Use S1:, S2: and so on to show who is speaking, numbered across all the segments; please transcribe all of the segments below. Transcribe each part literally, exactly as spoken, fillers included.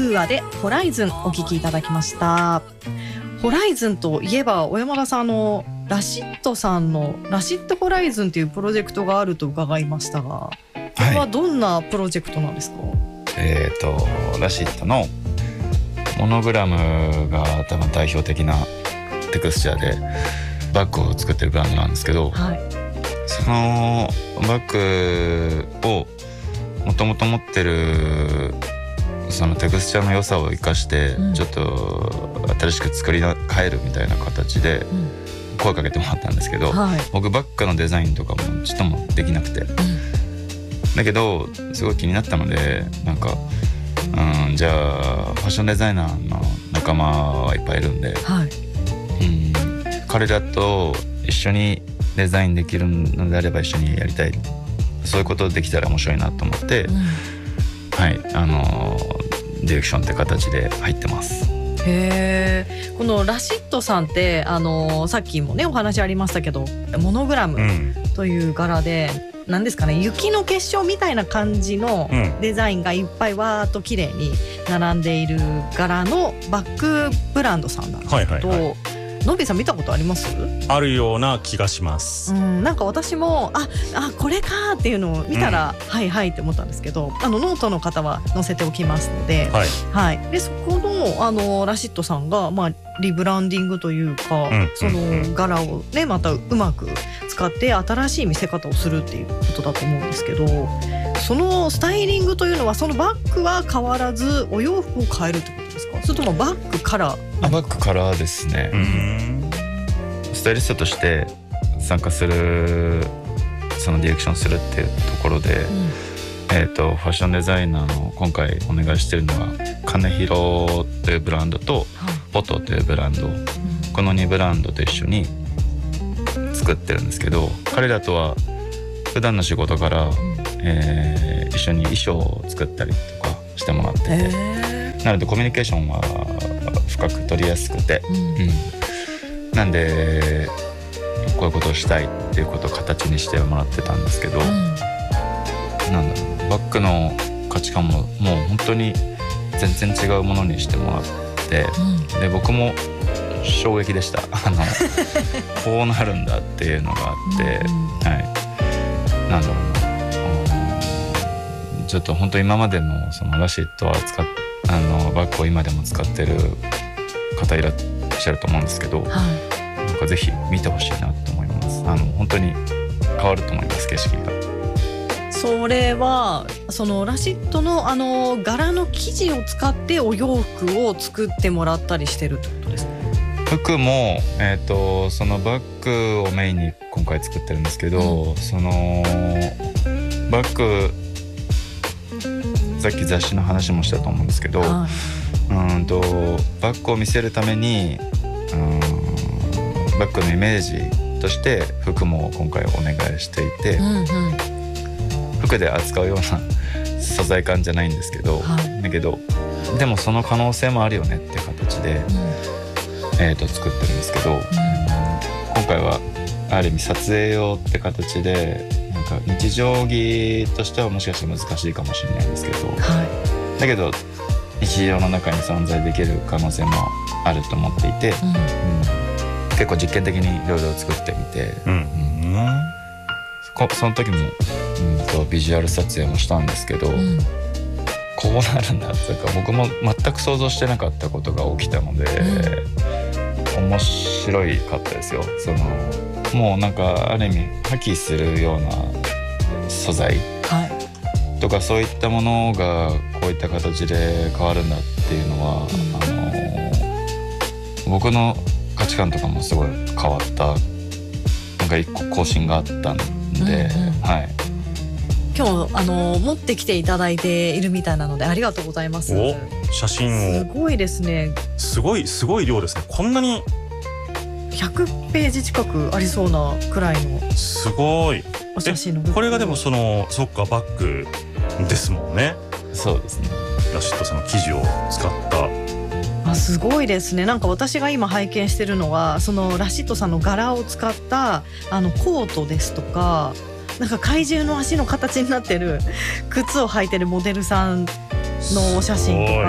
S1: ウーアでホライズンお聞きいただきました。ホライズンといえば小山田さん、あのラシッドさんのラシッドホライズンというプロジェクトがあると伺いましたが、これはどんなプロジェクトなんですか？はい、
S2: えーとラシッドのモノグラムが多分代表的なテクスチャーでバッグを作ってるブランドなんですけど、はい、そのバッグをもともと持ってるそのテクスチャーの良さを生かして、うん、ちょっと新しく作り変えるみたいな形で声かけてもらったんですけど、うん、はい、僕バッグのデザインとかもちょっともできなくて、うん、だけどすごい気になったので、なんか、うん、じゃあファッションデザイナーの仲間はいっぱいいるんで、はい、うん、彼らと一緒にデザインできるのであれば一緒にやりたい、そういうことできたら面白いなと思って、うん、はい、あのディレクションって形で入ってます。
S1: へー、このラシッドさんってあのさっきもねお話ありましたけど、モノグラムという柄で、うん、なんですかね、雪の結晶みたいな感じのデザインがいっぱいわーっと綺麗に並んでいる柄のバッグブランドさんなんですけど、はいはいはい、のびさん見たことあります？
S3: あるような気がします、
S1: うん、なんか私もああこれかっていうのを見たら、うん、はいはいって思ったんですけど、あのノートの方は載せておきますので、はいはい、でそこの、あのラシッドさんが、まあ、リブランディングというか、うん、その柄をねまたうまく使って新しい見せ方をするっていうことだと思うんですけど、そのスタイリングというのはそのバッグは変わらずお洋服を変えるってことですか？それともバッグから？
S2: あ、バッグからですね。うん、スタイリストとして参加する、そのディレクションするっていうところで、うん、えーと、ファッションデザイナーの今回お願いしてるのはカネヒロというブランドと、はい、ポトというブランド、うん、このにブランドと一緒に作ってるんですけど、彼らとは普段の仕事から、うん、えー、一緒に衣装を作ったりとかしてもらってて、えー、なのでコミュニケーションは深く取りやすくて、うんうん、なんでこういうことをしたいっていうことを形にしてもらってたんですけど、うん、なんだろう、バッグの価値観ももう本当に全然違うものにしてもらって、うん、で僕も衝撃でした。あのこうなるんだっていうのがあって、うん、はい、なんだろうな、ちょっと本当今までのそのラシッドは使っあのバッグを今でも使ってる方いらっしゃると思うんですけど、はい、なんかぜひ見てほしいなと思います。あの本当に変わると思います、景色が。
S1: それはそのラシッドのあの柄の生地を使ってお洋服を作ってもらったりしてるってことですか？
S2: 服も、えーと、そのバッグをメインに今回作ってるんですけど、うん、そのバッグ、さっき雑誌の話もしたと思うんですけど、はい、うんとバッグを見せるために、うん、バッグのイメージとして服も今回お願いしていて、うんうん、服で扱うような素材感じゃないんですけど、はい、だけどでもその可能性もあるよねっていう形で、うん、えー、と作ってるんですけど、うん、今回はある意味撮影用って形で、なんか日常着としてはもしかして難しいかもしれないんですけど、はい、だけど日常の中に存在できる可能性もあると思っていて、うんうん、結構実験的にいろいろ作ってみて、うんうん、その時も、うん、とビジュアル撮影もしたんですけど、うん、こうなるんだっていうか僕も全く想像してなかったことが起きたので、うん、面白いかったですよ。そのもうなんかある意味破棄するような素材、はい、とかそういったものがこういった形で変わるんだっていうのは、うん、あの僕の価値観とかもすごい変わった、なんか一個更新があったんで、うんうん、はい、
S1: 今日あの持ってきていただいているみたいなのでありがとうございます。
S3: お、写真を
S1: すごいですね。
S3: すごいすごい量ですね。こんなに
S1: ひゃくページ近くありそうなくらいの
S3: すごい
S1: お写真の。
S3: これがでもそのそっかバッグですもんね。
S2: そうですね。
S3: ラシッドさんの生地を使った
S1: あ、すごいですね。なんか私が今拝見してるのはそのラシッドさんの柄を使ったあのコートですとか、なんか怪獣の足の形になってる靴を履いてるモデルさんのお写真とか、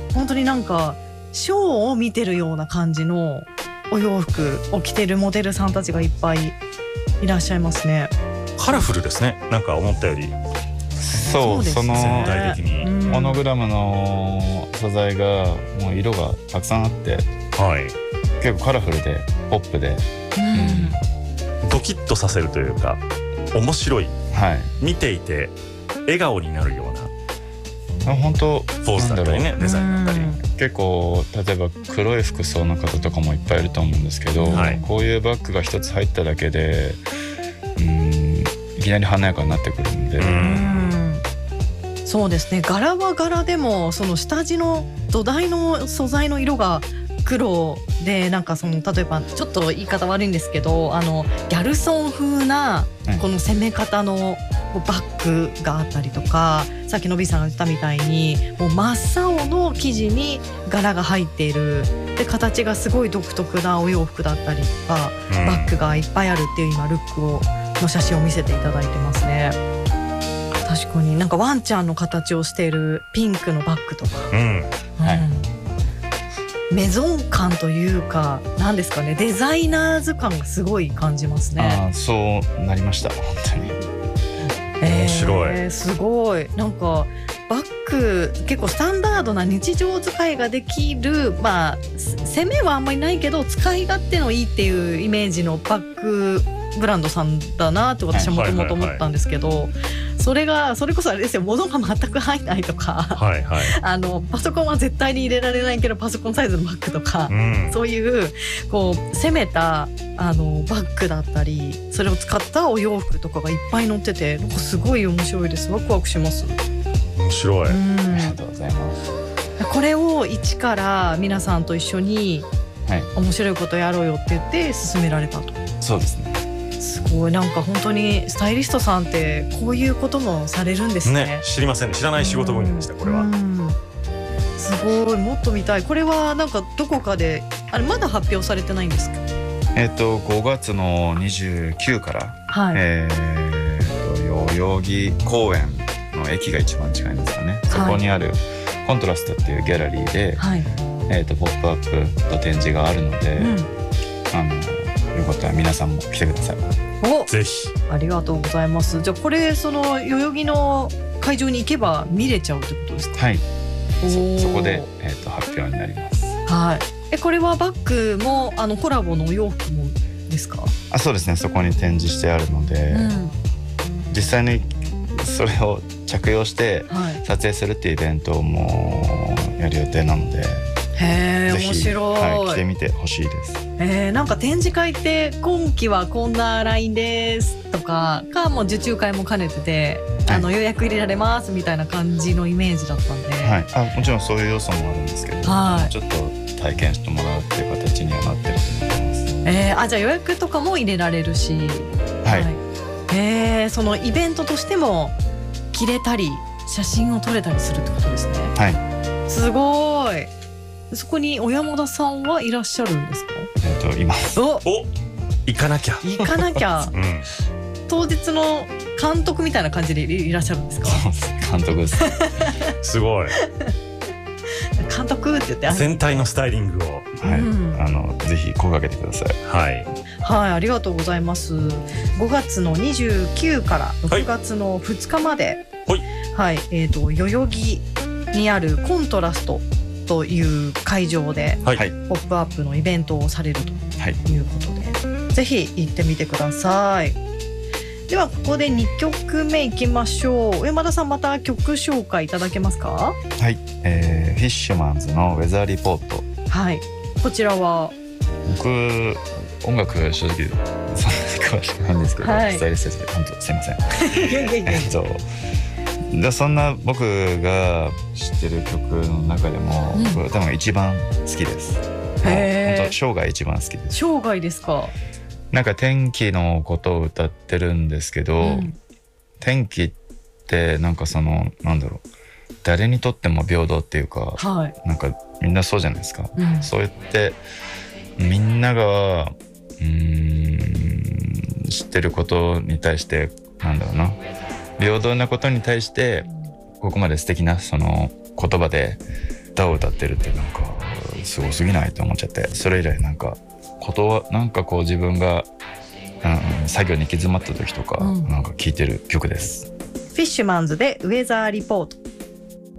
S1: 本当になんかショーを見てるような感じのお洋服を着てるモデルさんたちがいっぱいいらっしゃいますね。
S3: カラフルですね。なんか思ったより。
S2: そう、
S1: そうですね
S2: その
S3: 全体的に、
S1: うん
S2: モノグラムの素材がもう色がたくさんあって、
S3: はい、
S2: 結構カラフルでポップで、
S1: うん
S3: ドキッとさせるというか面白い、
S2: はい、
S3: 見ていて笑顔になるような
S2: 本当
S3: ポーズだったりね、デザインだったり、
S2: 結構例えば黒い服装の方とかもいっぱいいると思うんですけど、
S3: はい、
S2: こういうバッグが一つ入っただけでうんいきなり華やかになってくるんで、
S1: うんそうですね。柄は柄でもその下地の土台の素材の色が黒で、なんかその例えばちょっと言い方悪いんですけど、あのギャルソン風なこの攻め方のバッグがあったりとか、さっきのびさんが言ったみたいにもう真っ青の生地に柄が入っているで、形がすごい独特なお洋服だったりとか、
S3: うん、
S1: バッグがいっぱいあるっていう今ルックをの写真を見せていただいてますね。確かになんかワンちゃんの形をしているピンクのバッグとか、
S3: うん
S2: はい
S1: うん、メゾン感というかなんですかね、デザイナーズ感がすごい感じますね。
S2: あそうなりました本当に。
S3: 面白い、
S1: えー、すごい。なんかバッグ結構スタンダードな日常使いができる、まあ攻めはあんまりないけど使い勝手のいいっていうイメージのバッグブランドさんだなって私はもともと思ったんですけど、それがそれこそあれですよ、物が全く入んないとか、
S3: はいはい、
S1: あのパソコンは絶対に入れられないけどパソコンサイズのバッグとか、
S3: うん、
S1: そういうこう攻めたあのバッグだったり、それを使ったお洋服とかがいっぱい載ってて、なんかすごい面白いです。ワクワクします。
S3: 面白い、
S1: う
S2: ありが
S1: ん、
S2: とうございます。
S1: これを一から皆さんと一緒に
S2: はい
S1: 面白いことやろうよって言って進められたと。
S2: そうですね。
S1: すごい、なんか本当にスタイリストさんってこういうこともされるんですね。
S3: ね、知りませんね。知らない仕事分野でしたこれは。
S1: うん、すごい、もっと見たい。これはなんかどこかであれまだ発表されてないんですか？
S2: えっとごがつのにじゅうくから、
S1: はい、
S2: えー、と代々木公園の駅が一番近いんですかね、そこにあるコントラストっていうギャラリーで、
S1: はい、
S2: えー、とポップアップと展示があるので、
S1: うん、
S2: あのよかったら皆さんも来てください。
S1: お、
S3: ぜひ。
S1: ありがとうございます。じゃあこれその代々木の会場に行けば見れちゃうってことですか？
S2: はい、そ, そこで、
S1: おー、
S2: えー、と発表になります。
S1: はい。え、これはバッグもあのコラボのお洋服もですか？
S2: あ、そうですね、そこに展示してあるので、
S1: うん、
S2: 実際にそれを着用して
S1: はい、
S2: 撮影するっていうイベントもやる予定なので、
S1: へー、
S2: ぜひ
S1: 面白い、
S2: はい、来てみてほしいです。
S1: えー、なんか展示会って今期はこんなラインですとかかもう受注会も兼ねてて、
S2: はい、
S1: あの予約入れられますみたいな感じのイメージだったんで、
S2: はい、あもちろんそういう要素もあるんですけど、
S1: はい、
S2: ちょっと体験してもらうっていう形にはなってると思います。
S1: えー、あじゃあ予約とかも入れられるし、
S2: はい、
S1: はい、えー、そのイベントとしても着れたり写真を撮れたりするってことですね。
S2: はい、
S1: すごい。そこに小山田さんはいらっしゃるんですか？
S2: えー、といます。
S1: お、
S3: お、行かなきゃ。
S1: 行かなきゃ。
S3: うん、
S1: 当日の監督みたいな感じでいらっしゃるんですか？
S2: そうです、監督です。
S3: すごい。
S1: 監督って言って、
S3: 全体のスタイリングを、
S2: はい、
S1: うん、
S2: あのぜひ声かけてください。
S3: はい、
S1: はい、ありがとうございます。ごがつのにじゅうくからろくがつのふつかまで、
S3: はい、
S1: はい、えーと代々木にあるコントラストという会場で、
S3: はい、
S1: ポップアップのイベントをされるということで、はい、ぜひ行ってみてください。ではここでにきょくめいきましょう。山田さん、また曲紹介いただけますか？
S2: はい、えー、フィッシュマンズのウェザーリポート。
S1: はい、こちらは
S2: 僕音楽正直そんなに詳しくないんですけど、はい、スタイリストで本当すいません。えっとでそんな僕が知ってる曲の中でも、うん、僕多分一番好きです。へー、本当生涯一番好きです。
S1: 生涯ですか？
S2: なんか天気のことを歌ってるんですけど、うん、天気ってなんかそのなんだろう、誰にとっても平等っていうか、はい、なんかみんなそうじゃないですか、うん、そうやってみんながうーん知ってることに対してなんだろうな、平等なことに対してここまで素敵なその言葉で歌を歌ってるってなんかすごすぎないと思っちゃって、それ以来なんかことはなんかこう自分が、うん、作業に行き詰まった時とか、うん、なんか聴いてる曲です。
S1: フィッシュマンズでウェザーリポート。